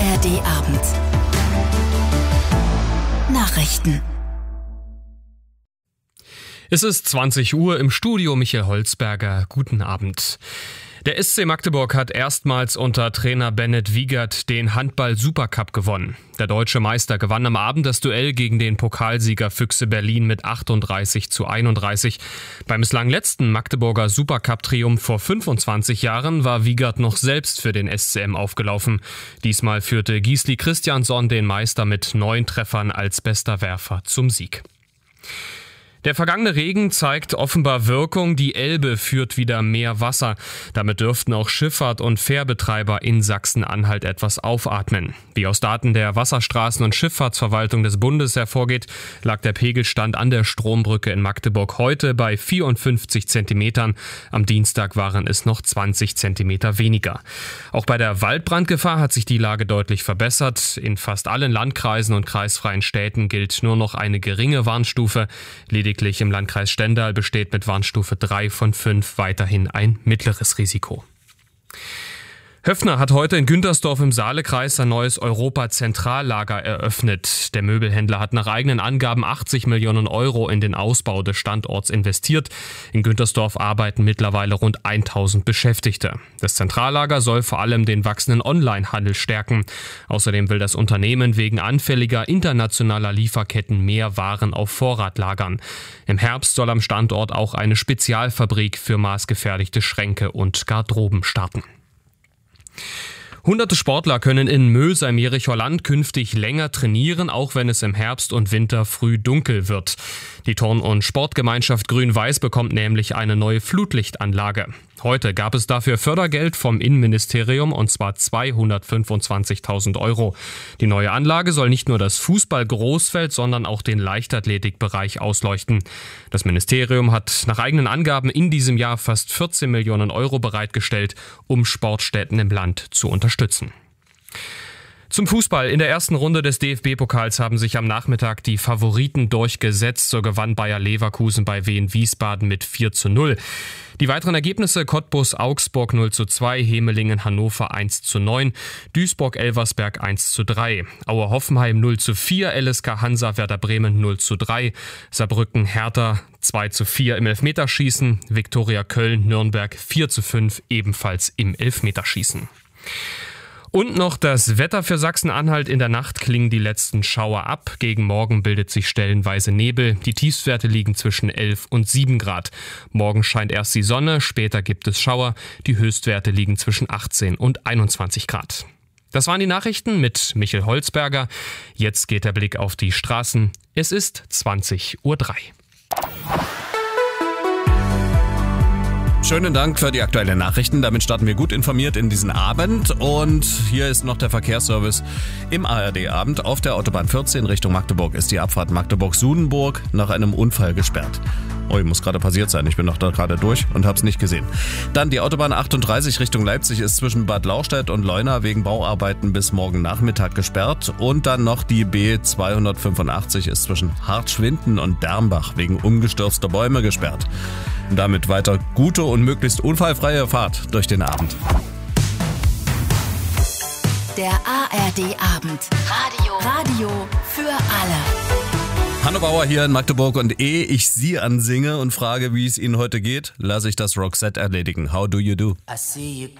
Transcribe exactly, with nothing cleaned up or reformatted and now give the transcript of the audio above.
R D-Abend. Nachrichten. Es ist zwanzig Uhr, im Studio Michael Holzberger. Guten Abend. Der S C Magdeburg hat erstmals unter Trainer Bennett Wiegert den Handball-Supercup gewonnen. Der deutsche Meister gewann am Abend das Duell gegen den Pokalsieger Füchse Berlin mit achtunddreißig zu einunddreißig. Beim bislang letzten Magdeburger Supercup-Triumph vor fünfundzwanzig Jahren war Wiegert noch selbst für den S C M aufgelaufen. Diesmal führte Gisli Christiansson den Meister mit neun Treffern als bester Werfer zum Sieg. Der vergangene Regen zeigt offenbar Wirkung. Die Elbe führt wieder mehr Wasser. Damit dürften auch Schifffahrt- und Fährbetreiber in Sachsen-Anhalt etwas aufatmen. Wie aus Daten der Wasserstraßen- und Schifffahrtsverwaltung des Bundes hervorgeht, lag der Pegelstand an der Strombrücke in Magdeburg heute bei vierundfünfzig Zentimetern. Am Dienstag waren es noch zwanzig Zentimeter weniger. Auch bei der Waldbrandgefahr hat sich die Lage deutlich verbessert. In fast allen Landkreisen und kreisfreien Städten gilt nur noch eine geringe Warnstufe. Lediglich im Landkreis Stendal besteht mit Warnstufe drei von fünf weiterhin ein mittleres Risiko. Höffner hat heute in Güntersdorf im Saalekreis ein neues Europa-Zentrallager eröffnet. Der Möbelhändler hat nach eigenen Angaben achtzig Millionen Euro in den Ausbau des Standorts investiert. In Güntersdorf arbeiten mittlerweile rund tausend Beschäftigte. Das Zentrallager soll vor allem den wachsenden Onlinehandel stärken. Außerdem will das Unternehmen wegen anfälliger internationaler Lieferketten mehr Waren auf Vorrat lagern. Im Herbst soll am Standort auch eine Spezialfabrik für maßgefertigte Schränke und Garderoben starten. Hunderte Sportler können in Mös im Jericher Land künftig länger trainieren, auch wenn es im Herbst und Winter früh dunkel wird. Die Turn- und Sportgemeinschaft Grün-Weiß bekommt nämlich eine neue Flutlichtanlage. Heute gab es dafür Fördergeld vom Innenministerium, und zwar zweihundertfünfundzwanzigtausend Euro. Die neue Anlage soll nicht nur das Fußball-Großfeld, sondern auch den Leichtathletikbereich ausleuchten. Das Ministerium hat nach eigenen Angaben in diesem Jahr fast vierzehn Millionen Euro bereitgestellt, um Sportstätten im Land zu unterstützen. Zum Fußball. In der ersten Runde des D F B-Pokals haben sich am Nachmittag die Favoriten durchgesetzt. So gewann Bayer Leverkusen bei Wien Wiesbaden mit vier zu null. Die weiteren Ergebnisse: Cottbus Augsburg null zu zwei, Hemelingen Hannover eins zu neun, Duisburg Elversberg eins zu drei, Aue Hoffenheim null zu vier, L S K Hansa Werder Bremen null zu drei, Saarbrücken Hertha zwei zu vier im Elfmeterschießen, Viktoria Köln Nürnberg vier zu fünf ebenfalls im Elfmeterschießen. Und noch das Wetter für Sachsen-Anhalt. In der Nacht klingen die letzten Schauer ab. Gegen Morgen bildet sich stellenweise Nebel. Die Tiefstwerte liegen zwischen elf und sieben Grad. Morgen scheint erst die Sonne, später gibt es Schauer. Die Höchstwerte liegen zwischen achtzehn und einundzwanzig Grad. Das waren die Nachrichten mit Michael Holzberger. Jetzt geht der Blick auf die Straßen. Es ist zwanzig Uhr drei. Schönen Dank für die aktuellen Nachrichten. Damit starten wir gut informiert in diesen Abend. Und hier ist noch der Verkehrsservice im A R D-Abend. Auf der Autobahn vierzehn Richtung Magdeburg ist die Abfahrt Magdeburg-Sudenburg nach einem Unfall gesperrt. Oh, muss gerade passiert sein. Ich bin noch da gerade durch und habe es nicht gesehen. Dann die Autobahn achtunddreißig Richtung Leipzig ist zwischen Bad Lauchstädt und Leuna wegen Bauarbeiten bis morgen Nachmittag gesperrt. Und dann noch die B zweihundertfünfundachtzig ist zwischen Hartschwinden und Dermbach wegen umgestürzter Bäume gesperrt. Und damit weiter gute und möglichst unfallfreie Fahrt durch den Abend. Der A R D-Abend. Radio. Radio für alle. Hanno Bauer hier in Magdeburg, und ehe ich Sie ansinge und frage, wie es Ihnen heute geht, lasse ich das Roxette erledigen. How do you do? I see you